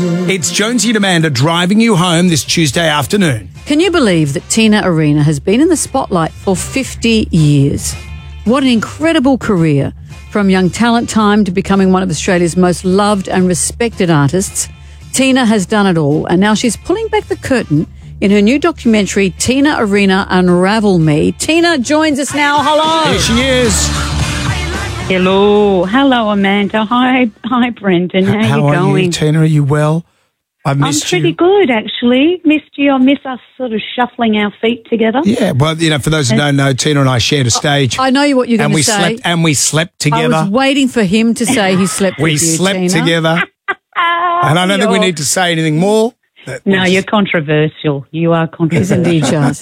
It's Jonesy and Amanda driving you home this Tuesday afternoon. Can you believe that Tina Arena has been in the spotlight for 50 years? What an incredible career. From young talent time to becoming one of Australia's most loved and respected artists, Tina has done it all, and now she's pulling back the curtain in her new documentary, Tina Arena Unravel Me. Tina joins us now. Hello. Here she is. Hello, Amanda. Hi, Brendan. How you going? Are you, Tina? Are you well? I'm pretty good, actually. Missed you. I miss us sort of shuffling our feet together. Yeah, well, you know, for those who don't know, Tina and I shared a stage. I know what you're going to say. We slept together. I was waiting for him to say he slept with you, We slept Tina. together. And I don't think we need to say anything more. No, you're controversial. You are controversial. Indeed, Charles.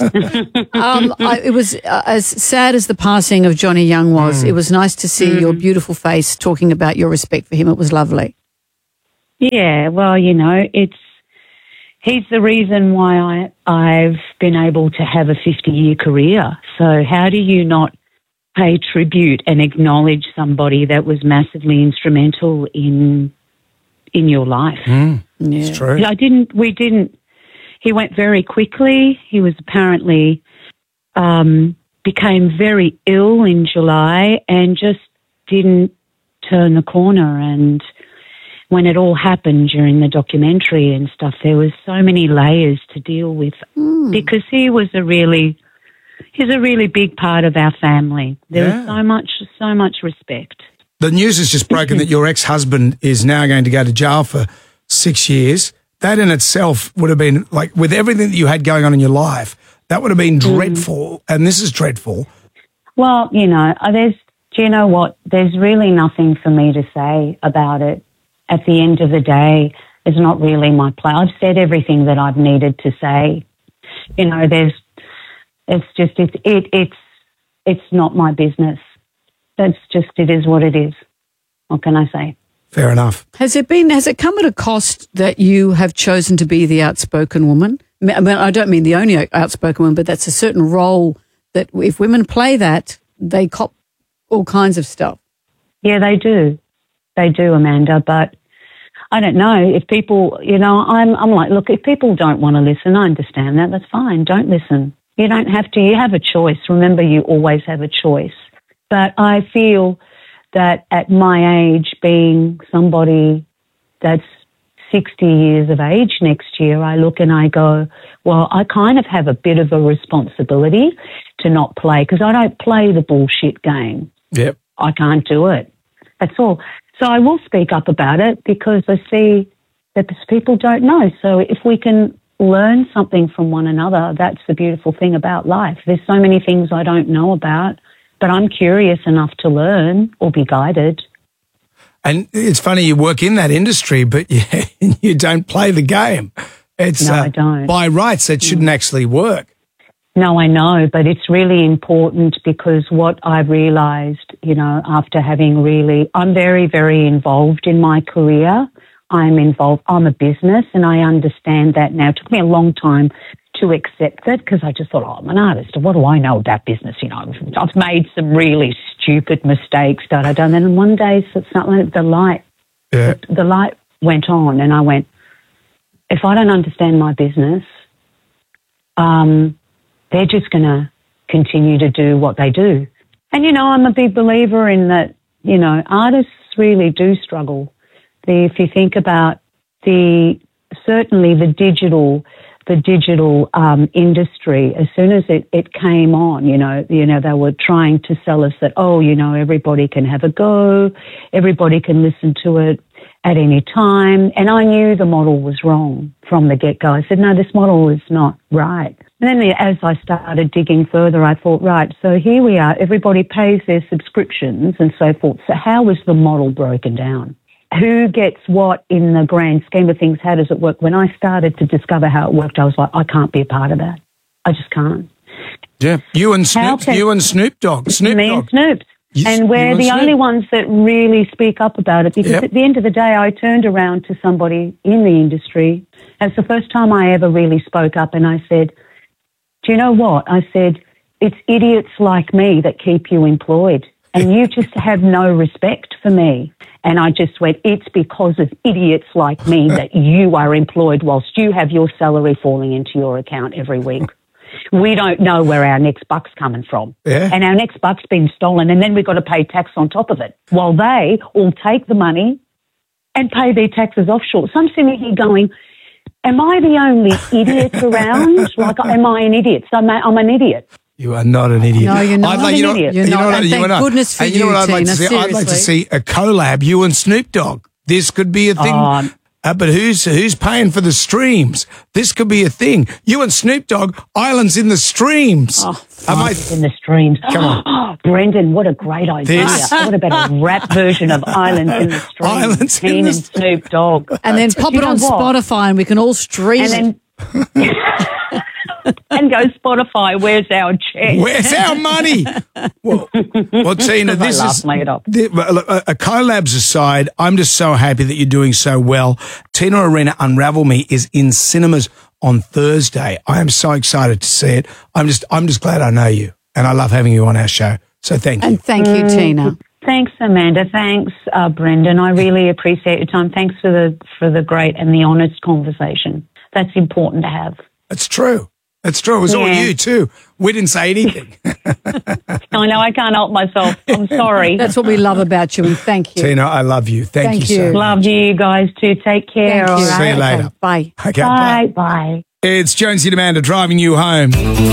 It was as sad as the passing of Johnny Young was. It was nice to see your beautiful face talking about your respect for him. It was lovely. Yeah, well, you know, he's the reason why I've been able to have a 50-year career. So how do you not pay tribute and acknowledge somebody that was massively instrumental in your life? Yeah. It's true. He went very quickly. He was apparently, became very ill in July and just didn't turn the corner. And when it all happened during the documentary and stuff, there was so many layers to deal with because he's a really big part of our family. There was so much respect. The news has just broken that your ex-husband is now going to go to jail for 6 years. That in itself would have been, like, with everything that you had going on in your life, that would have been dreadful, and this is dreadful. Well, you know, do you know what? There's really nothing for me to say about it. At the end of the day, it's not really my play. I've said everything that I've needed to say. You know, it's not my business. It is what it is. What can I say? Fair enough. Has it come at a cost that you have chosen to be the outspoken woman? I mean, I don't mean the only outspoken woman, but that's a certain role that if women play that, they cop all kinds of stuff. Yeah, they do. They do, Amanda. But I don't know if people, you know, I'm like, look, if people don't want to listen, I understand that. That's fine. Don't listen. You don't have to. You have a choice. Remember, you always have a choice. But I feel that at my age, being somebody that's 60 years of age next year, I look and I go, well, I kind of have a bit of a responsibility to not play because I don't play the bullshit game. Yep. I can't do it. That's all. So I will speak up about it because I see that people don't know. So if we can learn something from one another, that's the beautiful thing about life. There's so many things I don't know about, but I'm curious enough to learn or be guided. And it's funny, you work in that industry, but you don't play the game. No, I don't. By rights, it shouldn't actually work. No, I know, but it's really important because what I've realised, you know, after having I'm very, very involved in my career. I'm a business and I understand that now. It took me a long time to accept it because I just thought, I'm an artist. What do I know about business? You know, I've made some really stupid mistakes that I've done. And one day, the light went on and I went, if I don't understand my business, they're just going to continue to do what they do. And, you know, I'm a big believer in that, you know, artists really do struggle. If you think about certainly the digital industry, as soon as it came on, you know, they were trying to sell us that, oh, you know, everybody can have a go, everybody can listen to it at any time. And I knew the model was wrong from the get-go. I said, no, this model is not right. And then as I started digging further, I thought, right, so here we are, everybody pays their subscriptions and so forth. So how is the model broken down? Who gets what in the grand scheme of things? How does it work? When I started to discover how it worked, I was like, I can't be a part of that. I just can't. Yeah, you and Snoop Dogg. Me and Snoop. And we're the only ones that really speak up about it because at the end of the day, I turned around to somebody in the industry. It's the first time I ever really spoke up and I said, do you know what? I said, it's idiots like me that keep you employed. and you just have no respect for me. And I just went, it's because of idiots like me that you are employed whilst you have your salary falling into your account every week. We don't know where our next buck's coming from. Yeah. And our next buck's been stolen, and then we've got to pay tax on top of it, while they all take the money and pay their taxes offshore. So I'm sitting here going, am I the only idiot around? Like, am I an idiot? So I'm an idiot. You are not an idiot. No, you're not. An idiot. You're not. And you thank are. goodness for And you know you, what I'd like to Tina, see? I'd like to seriously. see a collab, you and Snoop Dogg. This could be a thing. But who's paying for the streams? This could be a thing. You and Snoop Dogg, Islands in the Streams. In the streams. Come on. Brendan, what a great idea. This- What about a rap version of Islands in the Streams? Islands in Teen the and Snoop Dogg. And then pop You it on know what? Spotify and we can all stream it. And then... and go Spotify, where's our check? Where's our money? Well, Tina, this I is laugh, made up. a collabs aside. I'm just so happy that you're doing so well. Tina Arena Unravel Me is in cinemas on Thursday. I am so excited to see it. I'm just glad I know you, and I love having you on our show. So thank you. And thank you, Tina. Thanks, Amanda. Thanks, Brendan. I really appreciate your time. Thanks for the great and the honest conversation. That's important to have. It's true. It's true. It was all Yeah. you too. We didn't say anything. I know I can't help myself. I'm sorry. That's what we love about you, and thank you. Tina, I love you. Thank Thank you so you. much. Love you guys too. Take care. Thank you. all See you right? later. Bye. Okay, bye. Bye. Bye. It's Jonesy and Amanda driving you home.